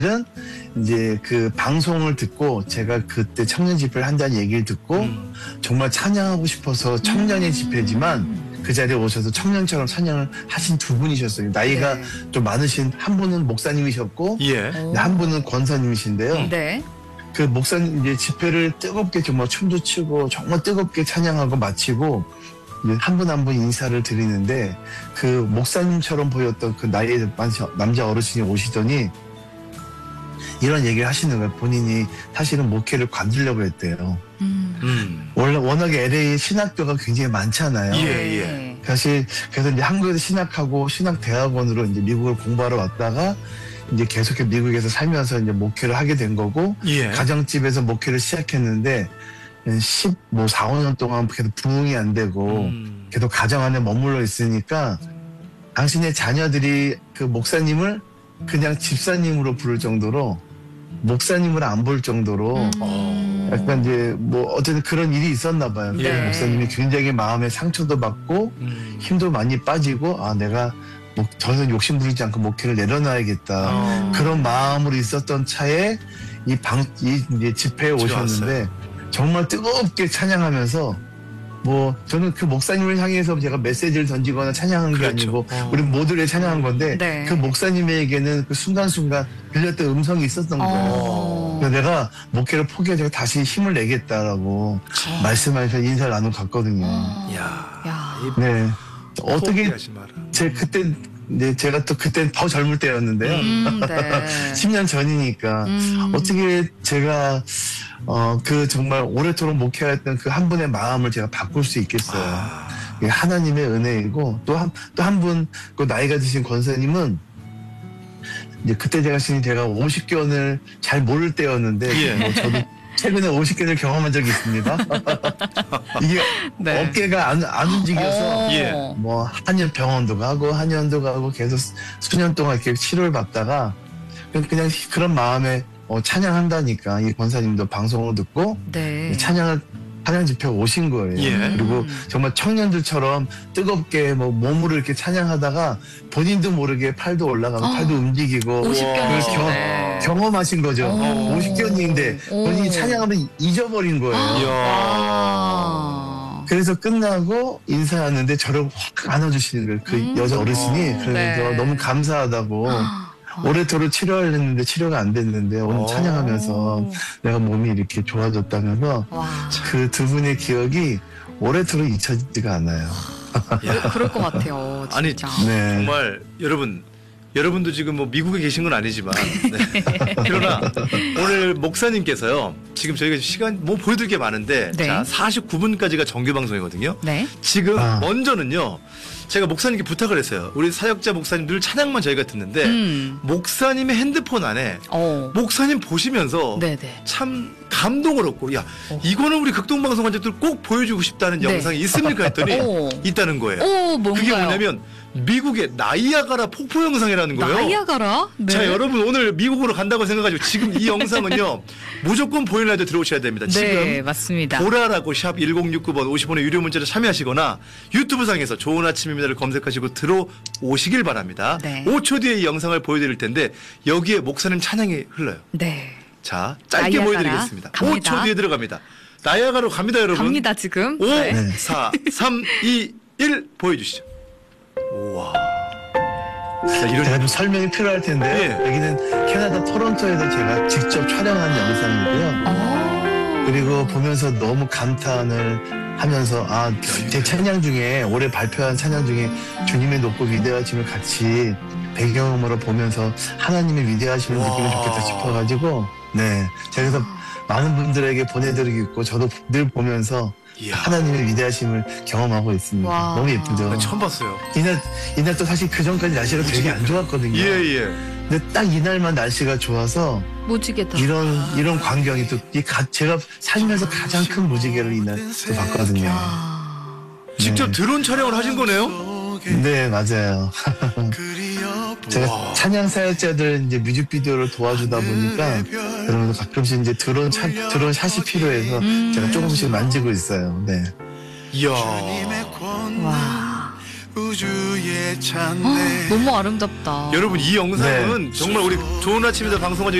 이제 그 방송을 듣고 제가 그때 청년 집회를 한다는 얘기를 듣고 정말 찬양하고 싶어서 청년의 집회지만 그 자리에 오셔서 청년처럼 찬양을 하신 두 분이셨어요. 나이가 네. 좀 많으신 한 분은 목사님이셨고 예. 한 분은 권사님이신데요. 네. 그 목사님 이제 집회를 뜨겁게 정말 춤도 추고 정말 뜨겁게 찬양하고 마치고 한 분 한 분 인사를 드리는데 그 목사님처럼 보였던 그 나이에 많은 남자 어르신이 오시더니 이런 얘기를 하시는 거예요. 본인이 사실은 목회를 관두려고 했대요. 원래 워낙에 LA 신학교가 굉장히 많잖아요. 예. 사실 그래서 이제 한국에서 신학하고 신학대학원으로 이제 미국을 공부하러 왔다가 이제 계속해서 미국에서 살면서 이제 목회를 하게 된 거고 예. 가정집에서 목회를 시작했는데 4, 5년 동안 계속 부응이 안 되고 계속 가정 안에 머물러 있으니까 당신의 자녀들이 그 목사님을 그냥 집사님으로 부를 정도로 목사님을 안 볼 정도로 약간 이제 어쨌든 그런 일이 있었나 봐요. 예. 목사님이 굉장히 마음에 상처도 받고 힘도 많이 빠지고 내가 더 이상 욕심 부리지 않고 목회를 내려놔야겠다. 그런 마음으로 있었던 차에 이 이제 집회에 오셨는데 정말 뜨겁게 찬양하면서 저는 그 목사님을 향해서 제가 메시지를 던지거나 찬양한 게 아니고 우리 모두를 찬양한 건데 네. 그 목사님에게는 그 순간순간 들렸던 음성이 있었던 거예요. 그래서 내가 목회를 포기하고 다시 힘을 내겠다라고 말씀하셔서 인사를 나누고 갔거든요. 야. 네. 어떻게 포기하지 마라. 제가 또 그때 더 젊을 때였는데요. 네. 10년 전이니까 어떻게 제가 그 정말 오래도록 목회했던 그 한 분의 마음을 제가 바꿀 수 있겠어요. 이게 하나님의 은혜이고 또 한 분 그 나이가 드신 권사님은 이제 그때 제가 50견을 잘 모를 때였는데 저도 최근에 50견을 경험한 적이 있습니다. 이게 네. 어깨가 안 움직여서 한년 병원도 가고 한년도 가고 계속 수년 동안 이렇게 치료를 받다가 그냥 그런 마음에 찬양한다니까 이 권사님도 방송을 듣고 네. 찬양 집회에 오신 거예요. 그리고 정말 청년들처럼 뜨겁게 몸으로 이렇게 찬양하다가 본인도 모르게 팔도 올라가고 팔도 움직이고 50견 경험하신 거죠. 50견인데 본인이 찬양하면 잊어버린 거예요. 그래서 그래서 끝나고 인사하는데 저를 확 안아주시는 거예요. 그 여자 어르신이. 그래서 너무 감사하다고. 오래도록 치료를 했는데 치료가 안 됐는데 오늘 찬양하면서 내가 몸이 이렇게 좋아졌다면서 그 두 분의 기억이 오래도록 잊혀지지가 않아요. 그럴 것 같아요. 진짜. 아니 정말 여러분도 지금 미국에 계신 건 아니지만 그러나 오늘 목사님께서요 지금 저희가 시간 보여드릴 게 많은데 자 49분까지가 정규 방송이거든요. 네. 지금 먼저는요 제가 목사님께 부탁을 했어요. 우리 사역자 목사님들 찬양만 저희가 듣는데 목사님의 핸드폰 안에 목사님 보시면서 참 감동을 얻고 이거는 우리 극동방송 관객들 꼭 보여주고 싶다는 영상이 있습니까 했더니 있다는 거예요. 뭔가요? 그게 뭐냐면 미국의 나이아가라 폭포 영상이라는 거예요. 나이아가라? 네. 자, 여러분 오늘 미국으로 간다고 생각하시고 지금 이 영상은요. 무조건 보이는 라디오 들어오셔야 됩니다. 지금 맞습니다. 보라라고 샵 1069번 50원의 유료 문자로 참여하시거나 유튜브 상에서 좋은 아침입니다를 검색하시고 들어오시길 바랍니다. 5초 뒤에 이 영상을 보여드릴 텐데 여기에 목사님 찬양이 흘러요. 네. 자, 짧게 나이아가라 보여드리겠습니다. 갑니다. 5초 뒤에 들어갑니다. 나이아가라로 갑니다, 여러분. 갑니다, 지금. 5, 4, 3, 2, 1 보여주시죠. 우와. 자, 제가 좀 설명이 필요할 텐데요. 여기는 캐나다 토론토에서 제가 직접 촬영한 영상이고요. 그리고 보면서 너무 감탄을 하면서 제 찬양 중에 올해 발표한 찬양 중에 주님의 높고 위대하심을 같이 배경음으로 보면서 하나님의 위대하심을 느끼면 좋겠다 싶어가지고 제가 그래서 많은 분들에게 보내드리고 있고 저도 늘 보면서 하나님의 위대하심을 경험하고 있습니다. 너무 예쁘죠? 처음 봤어요. 이날 또 사실 그 전까지 날씨가 되게 안 좋았거든요. 근데 딱 이날만 날씨가 좋아서 무지개다. 이런 광경이 또 제가 살면서 가장 큰 무지개를 이날 또 봤거든요. 직접 드론 촬영을 하신 거네요? 네, 맞아요. 제가 찬양 사역자들 이제 뮤직비디오를 도와주다 보니까 그러면서 가끔씩 이제 드론 샷이 필요해서 제가 조금씩 만지고 있어요. 네. 이야. 와. 우주에 찬네. 너무 아름답다. 여러분 이 영상은 정말 우리 좋은 아침이다 방송한 적이